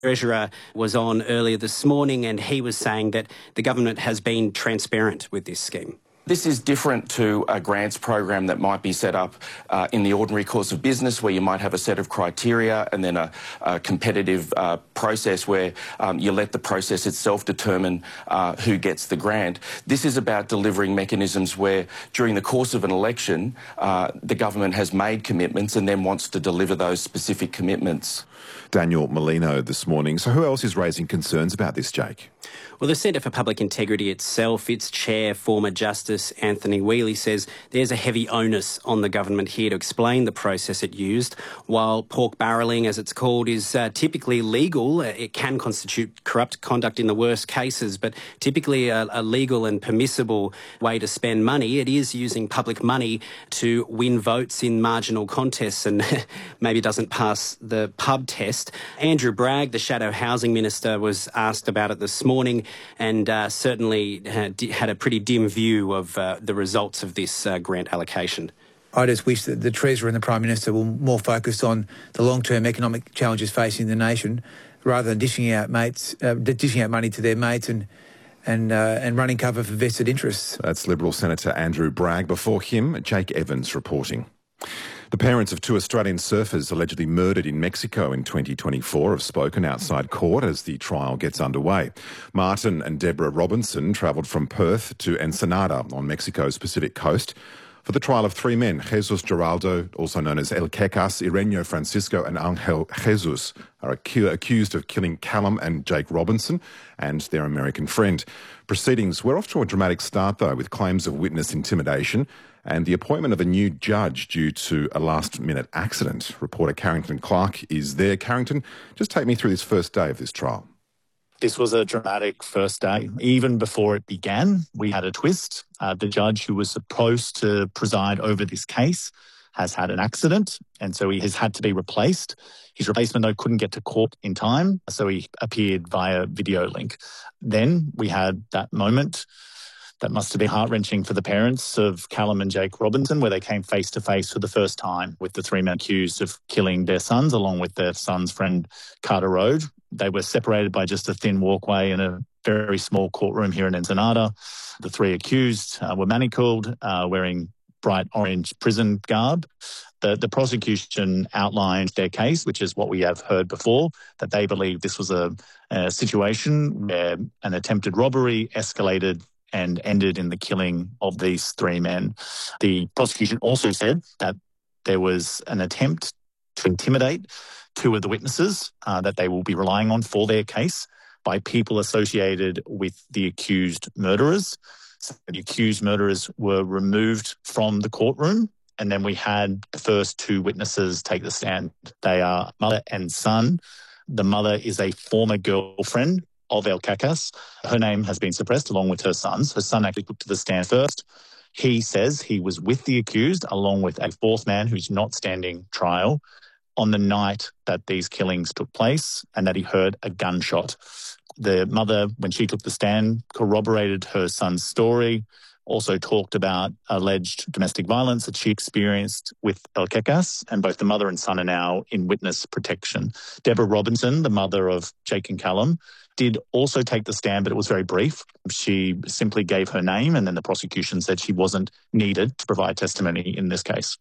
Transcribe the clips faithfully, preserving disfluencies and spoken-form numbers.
Treasurer was on earlier this morning, and he was saying that the government has been transparent with this scheme. This is different to a grants program that might be set up uh, in the ordinary course of business, where you might have a set of criteria and then a, a competitive uh, process where um, you let the process itself determine uh, who gets the grant. This is about delivering mechanisms where, during the course of an election, uh, the government has made commitments and then wants to deliver those specific commitments. Daniel Molino this morning. So who else is raising concerns about this, Jake? Well, the Centre for Public Integrity itself, its chair, former Justice Anthony Whealy, says there's a heavy onus on the government here to explain the process it used. While pork barrelling, as it's called, is uh, typically legal, it can constitute corrupt conduct in the worst cases, but typically a, a legal and permissible way to spend money. It is using public money to win votes in marginal contests and maybe doesn't pass the pub test. Andrew Bragg, the Shadow Housing Minister, was asked about it this morning, and uh, certainly had, had a pretty dim view of uh, the results of this uh, grant allocation. I just wish that the Treasurer and the Prime Minister were more focused on the long-term economic challenges facing the nation, rather than dishing out mates, uh, dishing out money to their mates and and uh, and running cover for vested interests. That's Liberal Senator Andrew Bragg. Before him, Jake Evans reporting. The parents of two Australian surfers allegedly murdered in Mexico in twenty twenty-four have spoken outside court as the trial gets underway. Martin and Deborah Robinson travelled from Perth to Ensenada on Mexico's Pacific coast for the trial of three men. Jesus Geraldo, also known as El Quecas, Ireneo Francisco and Angel Jesus, are acu- accused of killing Callum and Jake Robinson and their American friend. Proceedings were off to a dramatic start, though, with claims of witness intimidation and the appointment of a new judge due to a last-minute accident. Reporter Carrington Clark is there. Carrington, just take me through this first day of this trial. This was a dramatic first day. Even before it began, we had a twist. Uh, the judge who was supposed to preside over this case has had an accident, and so he has had to be replaced. His replacement, though, couldn't get to court in time, so he appeared via video link. Then we had that moment that must have been heart-wrenching for the parents of Callum and Jake Robinson, where they came face-to-face for the first time with the three men accused of killing their sons, along with their son's friend, Carter Road. They were separated by just a thin walkway in a very small courtroom here in Ensenada. The three accused uh, were manacled, uh, wearing bright orange prison garb. The, the prosecution outlined their case, which is what we have heard before, that they believe this was a, a situation where an attempted robbery escalated and ended in the killing of these three men. The prosecution also said that there was an attempt to intimidate two of the witnesses uh, that they will be relying on for their case by people associated with the accused murderers. So the accused murderers were removed from the courtroom, and then we had the first two witnesses take the stand. They are mother and son. The mother is a former girlfriend of El Quecas. Her name has been suppressed along with her son's. Her son actually took to the stand first. He says he was with the accused along with a fourth man who's not standing trial on the night that these killings took place, and that he heard a gunshot. The mother, when she took the stand, corroborated her son's story, also talked about alleged domestic violence that she experienced with El Quecas, and both the mother and son are now in witness protection. Deborah Robinson, the mother of Jake and Callum, did also take the stand, but it was very brief. She simply gave her name, and then the prosecution said she wasn't needed to provide testimony in this case.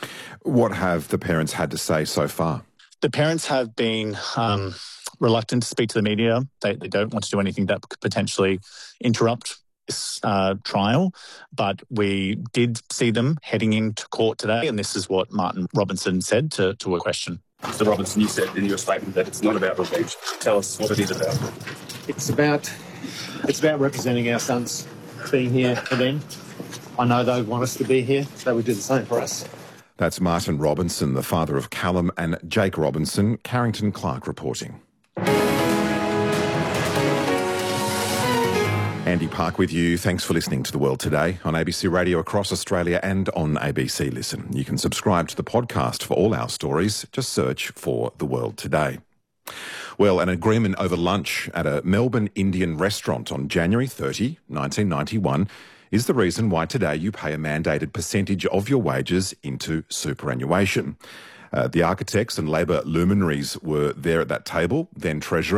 What have the parents had to say so far? The parents have been um, reluctant to speak to the media. They, they don't want to do anything that could potentially interrupt this uh, trial, but we did see them heading into court today, and this is what Martin Robinson said to, to a question. Mister Robinson, you said in your statement that it's not about revenge. Tell us what it is about. It's about, it's about representing our sons, being here for them. I know they want us to be here, so we do the same for us. That's Martin Robinson, the father of Callum and Jake Robinson. Carrington Clark reporting. Andy Park with you. Thanks for listening to The World Today on A B C Radio across Australia and on A B C Listen. You can subscribe to the podcast for all our stories. Just search for The World Today. Well, an agreement over lunch at a Melbourne Indian restaurant on January thirtieth, nineteen ninety-one is the reason why today you pay a mandated percentage of your wages into superannuation. Uh, the architects and Labor luminaries were there at that table, then Treasurer